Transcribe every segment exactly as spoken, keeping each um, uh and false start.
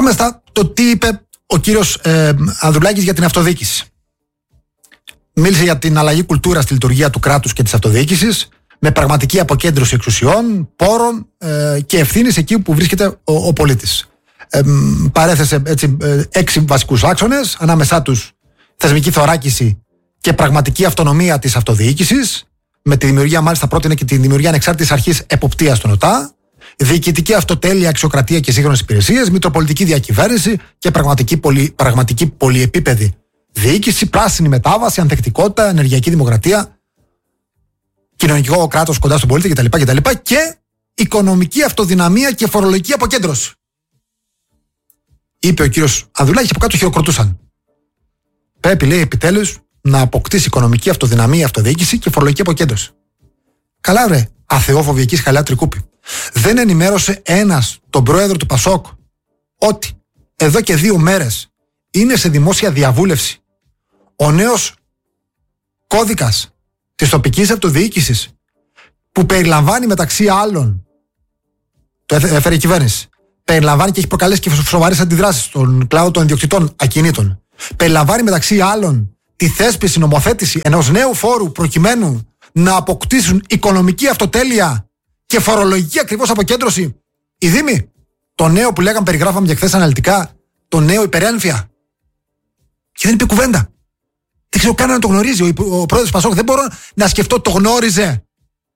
Πάμε στα το τι είπε ο κύριος ε, Ανδρουλάκης για την αυτοδιοίκηση. Μίλησε για την αλλαγή κουλτούρα στη λειτουργία του κράτους και της αυτοδιοίκησης, με πραγματική αποκέντρωση εξουσιών, πόρων ε, και ευθύνης εκεί που βρίσκεται ο, ο πολίτης. Ε, παρέθεσε έτσι ε, έξι βασικούς άξονες, ανάμεσά τους θεσμική θωράκιση και πραγματική αυτονομία της αυτοδιοίκησης, με τη δημιουργία, μάλιστα πρότεινε και τη δημιουργία ανεξάρτητης αρχής εποπτείας των ΟΤΑ, διοικητική αυτοτέλεια, αξιοκρατία και σύγχρονες υπηρεσίες, μητροπολιτική διακυβέρνηση και πραγματική, πολυ, πραγματική πολυεπίπεδη διοίκηση, πράσινη μετάβαση, ανθεκτικότητα, ενεργειακή δημοκρατία, κοινωνικό κράτος κοντά στον πολίτη κτλ. κτλ. Και οικονομική αυτοδυναμία και φορολογική αποκέντρωση. Είπε ο κύριος Ανδρουλάκης και από κάτω χειροκροτούσαν. Πρέπει, λέει, επιτέλους να αποκτήσει οικονομική αυτοδυναμία, αυτοδιοίκηση και φορολογική αποκέντρωση. Καλά, ρε, αθεόφοβη εκεί σκαλιά Τρικούπη. Δεν ενημέρωσε ένας τον πρόεδρο του Πασόκ ότι εδώ και δύο μέρες είναι σε δημόσια διαβούλευση ο νέος κώδικας της τοπικής αυτοδιοίκησης, που περιλαμβάνει μεταξύ άλλων, το έφερε η κυβέρνηση, περιλαμβάνει και έχει προκαλέσει και σοβαρές αντιδράσεις στον κλάδο των ιδιοκτητών ακινήτων, περιλαμβάνει μεταξύ άλλων τη θέσπιση, νομοθέτηση ενός νέου φόρου προκειμένου να αποκτήσουν οικονομική αυτοτέλεια και φορολογική ακριβώς αποκέντρωση οι δήμοι. Το νέο που λέγαμε, περιγράφαμε και χθες αναλυτικά, το νέο υπερένφια. Και δεν είπε κουβέντα. Δεν ξέρω καν να το γνωρίζει ο, ο πρόεδρος Πασόκ. Δεν μπορώ να σκεφτώ το γνώριζε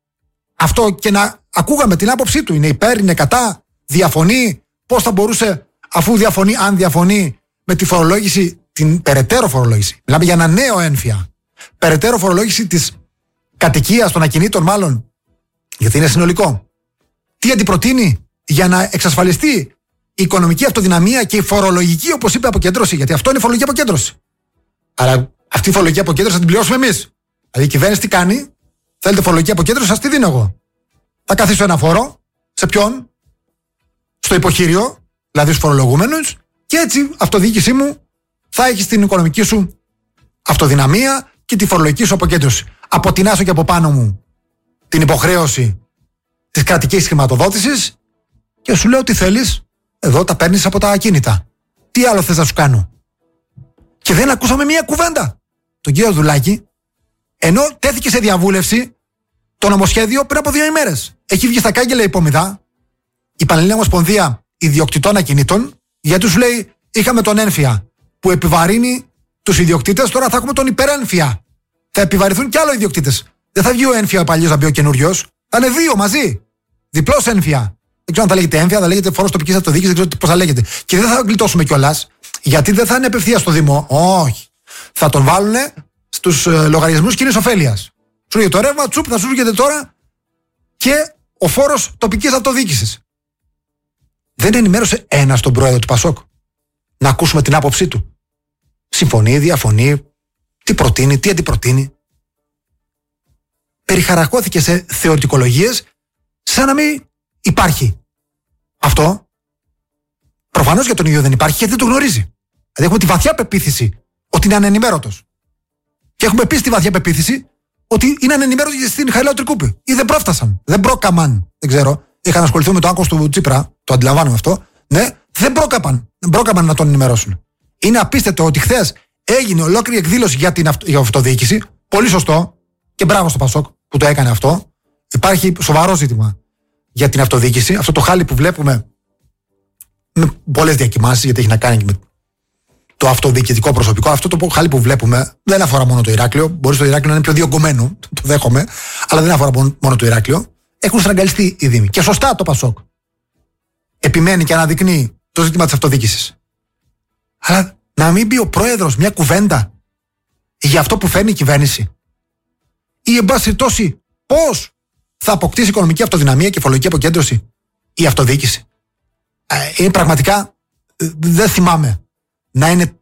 αυτό και να ακούγαμε την άποψή του. Είναι υπέρ, είναι κατά, διαφωνεί. Πώς θα μπορούσε, αφού διαφωνεί, αν διαφωνεί με τη φορολόγηση, την περαιτέρω φορολόγηση. Μιλάμε για ένα νέο ένφια. Περαιτέρω φορολόγηση της κατοικίας, των ακινήτων μάλλον. Γιατί είναι συνολικό. Τι αντιπροτείνει για να εξασφαλιστεί η οικονομική αυτοδυναμία και η φορολογική, όπως είπε, αποκέντρωση. Γιατί αυτό είναι η φορολογική αποκέντρωση. Αλλά αυτή η φορολογική αποκέντρωση θα την πληρώσουμε εμείς. Δηλαδή η κυβέρνηση τι κάνει, θέλετε φορολογική αποκέντρωση, σας τη δίνω εγώ. Θα καθίσω ένα φόρο, σε ποιον, στο υποχείριο, δηλαδή στους φορολογούμενους, και έτσι αυτοδιοίκησή μου θα έχει την οικονομική σου αυτοδυναμία και τη φορολογική σου αποκέντρωση. Αποτινάσω και από πάνω μου την υποχρέωση της κρατικής χρηματοδότησης και σου λέω τι θέλεις, εδώ τα παίρνεις από τα ακίνητα. Τι άλλο θες να σου κάνω? Και δεν ακούσαμε μία κουβέντα. Τον κύριο Ανδρουλάκη, ενώ τέθηκε σε διαβούλευση το νομοσχέδιο πριν από δύο ημέρες. Έχει βγει στα κάγκελα υπομιδά η Πανελλήνια Ομοσπονδία Ιδιοκτητών Ακινήτων, γιατί σου λέει είχαμε τον ένφια που επιβαρύνει τους ιδιοκτήτες, τώρα θα έχουμε τον υπερένφια. Θα επιβαρυνθούν κι άλλο ιδιοκτήτες. Δεν θα βγει ο ένφια ο παλιός να μπει ο καινούριος. Θα είναι δύο μαζί. Διπλός ένφια. Δεν ξέρω αν θα λέγεται ένφια, θα λέγεται φόρος τοπικής αυτοδιοίκησης, δεν ξέρω πώς θα λέγεται. Και δεν θα γλιτώσουμε κιόλας, γιατί δεν θα είναι απευθείας στο Δήμο. Όχι. Θα τον βάλουν στους ε, λογαριασμούς κοινής ωφέλειας. Σου λέγεται το ρεύμα, τσουπ, θα σου λέγεται τώρα και ο φόρος τοπικής αυτοδιοίκησης. Δεν ενημέρωσε ένας τον πρόεδρο του Πασόκ να ακούσουμε την άποψή του. Συμφωνεί, διαφωνεί, τι προτείνει, τι αντιπροτείνει. Περιχαρακώθηκε σε θεωρητικολογίες σαν να μην υπάρχει αυτό. Προφανώς για τον ίδιο δεν υπάρχει, γιατί δεν το γνωρίζει. Δηλαδή έχουμε τη βαθιά πεποίθηση ότι είναι ανενημέρωτος. Και έχουμε επίσης τη βαθιά πεποίθηση ότι είναι ανενημέρωτος στην Χαριλάου Τρικούπη. Ή δεν πρόφτασαν, δεν πρόκαμαν. Δεν ξέρω. Είχαν ασχοληθεί με το άγκος του Τσίπρα, το αντιλαμβάνομαι αυτό. Ναι, δεν πρόκαπαν. Δεν πρόκαμαν να τον ενημερώσουν. Είναι απίστευτο ότι χθες έγινε ολόκληρη εκδήλωση για την αυτο... για αυτοδιοίκηση. Πολύ σωστό. Και μπράβο στο Πασόκ που το έκανε αυτό. Υπάρχει σοβαρό ζήτημα για την αυτοδιοίκηση. Αυτό το χάλι που βλέπουμε με πολλές διακοιμάνσεις, γιατί έχει να κάνει και με το αυτοδιοικητικό προσωπικό. Αυτό το χάλι που βλέπουμε δεν αφορά μόνο το Ηράκλειο. Μπορεί το Ηράκλειο να είναι πιο διωγγωμένο, το δέχομαι, αλλά δεν αφορά μόνο το Ηράκλειο. Έχουν στραγγαλιστεί οι Δήμοι. Και σωστά το Πασόκ επιμένει και αναδεικνύει το ζήτημα της αυτοδιοίκησης. Αλλά να μην πει ο πρόεδρος μια κουβέντα για αυτό που φέρνει η κυβέρνηση, ή εν πάση περιπτώσει πώς θα αποκτήσει οικονομική αυτοδυναμία και φορολογική αποκέντρωση η αυτοδιοίκηση. Είναι πραγματικά, δεν θυμάμαι να είναι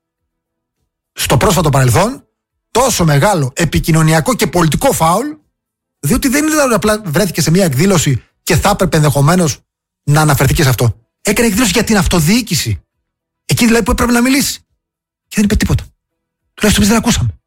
στο πρόσφατο παρελθόν τόσο μεγάλο επικοινωνιακό και πολιτικό φάουλ, διότι δεν είναι απλά βρέθηκε σε μια εκδήλωση και θα έπρεπε ενδεχομένως να αναφερθεί και σε αυτό. Έκανε εκδήλωση για την αυτοδιοίκηση. Εκεί δηλαδή που έπρεπε να μιλήσει. Και δεν είπε τίποτα. Τουλάχιστον εμείς δεν ακούσαμε.